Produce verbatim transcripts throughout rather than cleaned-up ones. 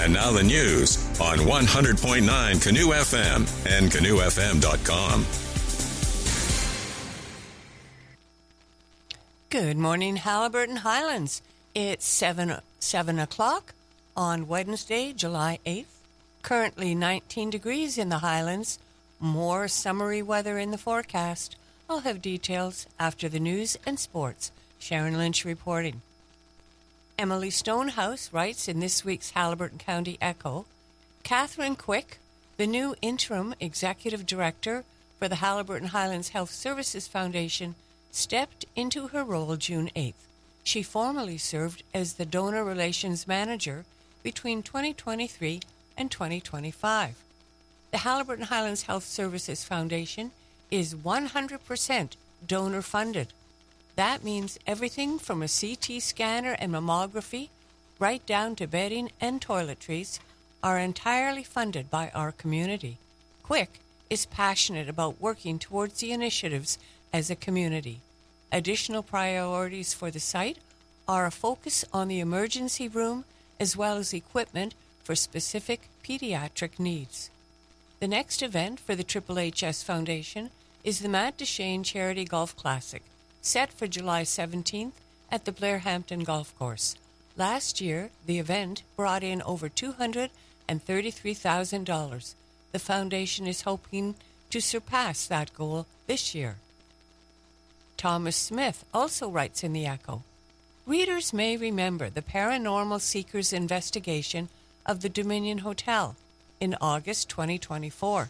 And now the news on one hundred point nine Canoe F M and canoe f m dot com. Good morning, Haliburton Highlands. It's seven, seven o'clock on Wednesday, July eighth. Currently nineteen degrees in the Highlands. More summery weather in the forecast. I'll have details after the news and sports. Sharon Lynch reporting. Emily Stonehouse writes in this week's Haliburton County Echo, Catherine Quick, the new interim executive director for the Haliburton Highlands Health Services Foundation, stepped into her role June eighth. She formerly served as the donor relations manager between twenty twenty-three and twenty twenty-five. The Haliburton Highlands Health Services Foundation is one hundred percent donor funded. That means everything from a C T scanner and mammography right down to bedding and toiletries are entirely funded by our community. Quick is passionate about working towards the initiatives as a community. Additional priorities for the site are a focus on the emergency room as well as equipment for specific pediatric needs. The next event for the Triple H S Foundation is the Matt Duchesne Charity Golf Classic, set for July seventeenth at the Blairhampton Golf Course. Last year, the event brought in over two hundred thirty-three thousand dollars. The foundation is hoping to surpass that goal this year. Thomas Smith also writes in the Echo, readers may remember the Paranormal Seekers investigation of the Dominion Hotel in August twenty twenty-four.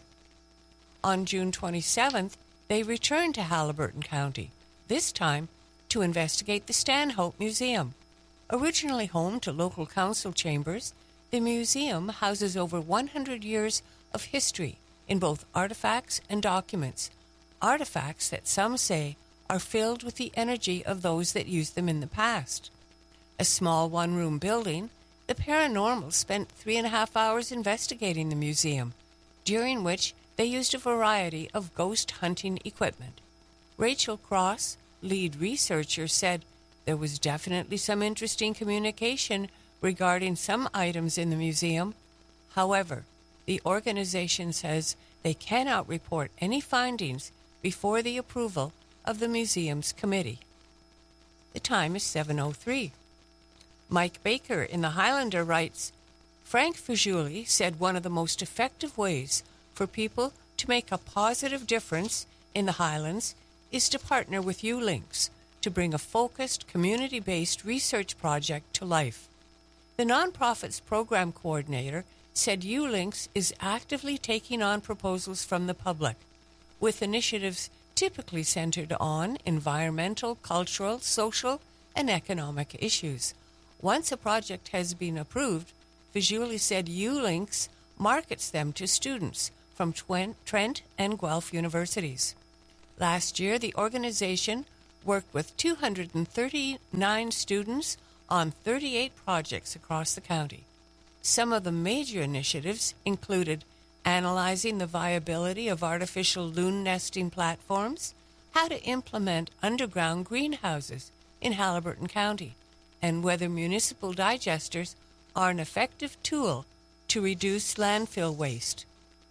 On June twenty-seventh, they returned to Haliburton County, this time to investigate the Stanhope Museum. Originally home to local council chambers, the museum houses over one hundred years of history in both artifacts and documents, artifacts that some say are filled with the energy of those that used them in the past. A small one-room building, the paranormal spent three and a half hours investigating the museum, during which they used a variety of ghost hunting equipment. Rachel Cross, lead researcher, said there was definitely some interesting communication regarding some items in the museum. However, the organization says they cannot report any findings before the approval of the museum's committee. The time is seven oh three. Mike Baker in the Highlander writes, Frank Fajuli said one of the most effective ways for people to make a positive difference in the Highlands is to partner with U-Links to bring a focused, community-based research project to life. The nonprofit's program coordinator said U-Links is actively taking on proposals from the public, with initiatives typically centered on environmental, cultural, social, and economic issues. Once a project has been approved, Fajuli said U-Links markets them to students from Trent and Guelph universities. Last year, the organization worked with two hundred thirty-nine students on thirty-eight projects across the county. Some of the major initiatives included analyzing the viability of artificial loon nesting platforms, how to implement underground greenhouses in Haliburton County, and whether municipal digesters are an effective tool to reduce landfill waste.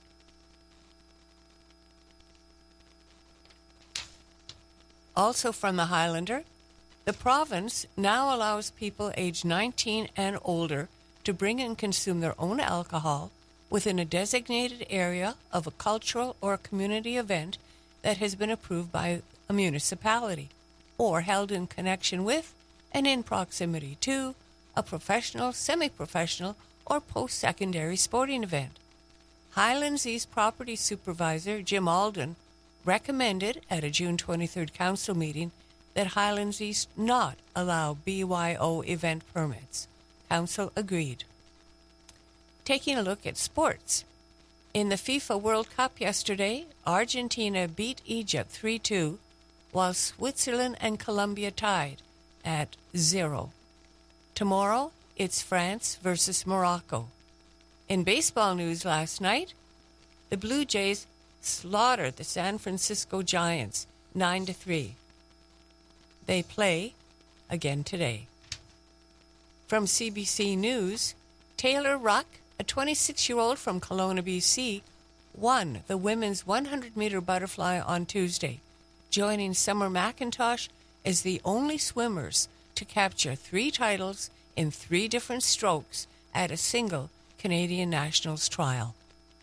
Also from the Highlander, the province now allows people aged nineteen and older to bring and consume their own alcohol within a designated area of a cultural or community event that has been approved by a municipality or held in connection with and in proximity to a professional, semi-professional, or post-secondary sporting event. Highlands East Property Supervisor Jim Alden recommended at a June twenty-third council meeting that Highlands East not allow B Y O event permits. Council agreed. Taking a look at sports. In the FIFA World Cup yesterday, Argentina beat Egypt three two, while Switzerland and Colombia tied at zero. Tomorrow, it's France versus Morocco. In baseball news last night, the Blue Jays slaughtered the San Francisco Giants nine to three. They play again today. From C B C News, Taylor Ruck, a twenty-six-year-old from Kelowna, B C, won the women's one hundred meter butterfly on Tuesday, joining Summer McIntosh as the only swimmers to capture three titles in three different strokes at a single Canadian Nationals trial.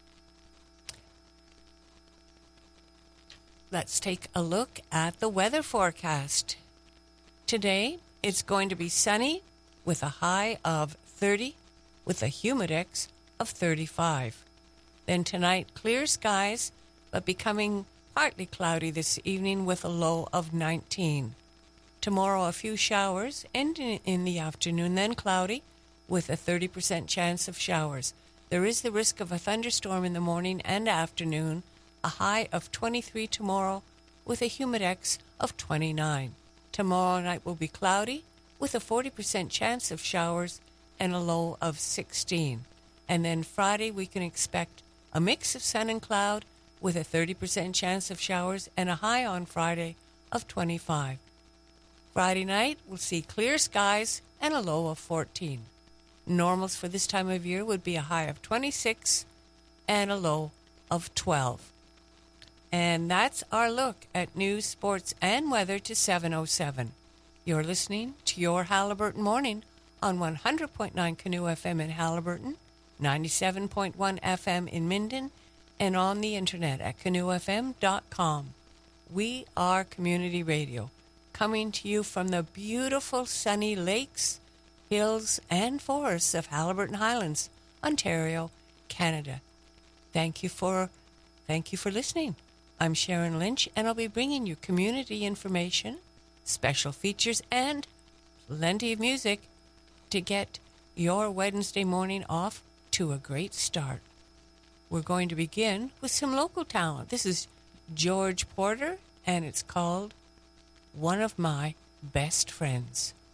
Let's take a look at the weather forecast. Today, it's going to be sunny with a high of thirty, with a humidex of thirty-five. Then tonight, clear skies, but becoming partly cloudy this evening with a low of nineteen. Tomorrow, a few showers, and in the afternoon, then cloudy, with a thirty percent chance of showers. There is the risk of a thunderstorm in the morning and afternoon, a high of twenty-three tomorrow, with a humidex of twenty-nine. Tomorrow night will be cloudy, with a forty percent chance of showers and a low of sixteen. And then Friday, we can expect a mix of sun and cloud, with a thirty percent chance of showers and a high on Friday of twenty-five. Friday night, we'll see clear skies and a low of fourteen. Normals for this time of year would be a high of twenty-six and a low of twelve. And that's our look at news, sports, and weather to seven oh seven. You're listening to your Haliburton Morning on one hundred point nine Canoe F M in Haliburton, ninety-seven point one F M in Minden, and on the internet at canoe f m dot com. We are community radio, coming to you from the beautiful sunny lakes, hills, and forests of Haliburton Highlands, Ontario, Canada. Thank you for, thank you for listening. I'm Sharon Lynch, and I'll be bringing you community information, special features, and plenty of music to get your Wednesday morning off to a great start. We're going to begin with some local talent. This is George Porter, and it's called One of My Best Friends.